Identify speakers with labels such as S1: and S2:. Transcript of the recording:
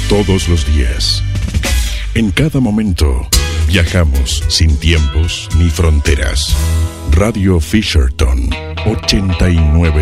S1: Todos los días, en cada momento, viajamos sin tiempos ni fronteras. Radio Fisherton 89.1